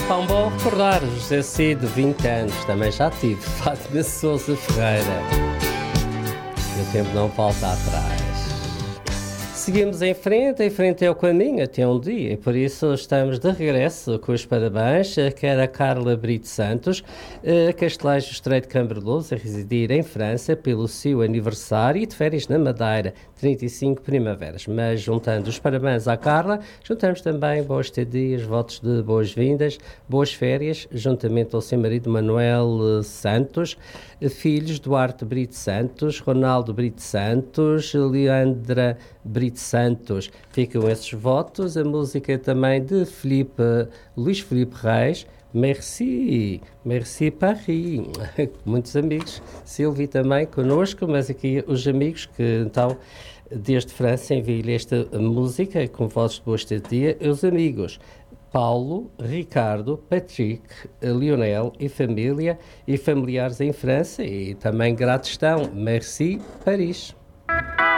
Pão bom recordar, José Cid, 20 anos, também já tive, Fátima Sousa Ferreira. E o tempo não volta atrás. Seguimos em frente é o caminho até um dia, e por isso estamos de regresso com os parabéns, quer a Carla Brito Santos, Castelejo Estreito de Cambreloso, a residir em França pelo seu aniversário e de férias na Madeira, 35 primaveras. Mas juntando os parabéns à Carla, juntamos também boas estadias, votos de boas-vindas, boas férias, juntamente ao seu marido Manuel Santos, filhos Duarte Brito Santos, Ronaldo Brito Santos, Leandra Brito Santos. Ficam esses votos. A música também de Luís Filipe Reis, Merci Paris. Muitos amigos. Silvi também connosco, mas aqui os amigos que então desde França enviam-lhe esta música com votos de boa estadia. Os amigos Paulo, Ricardo, Patrick, Lionel e família e familiares em França, e também gratos estão. Merci Paris.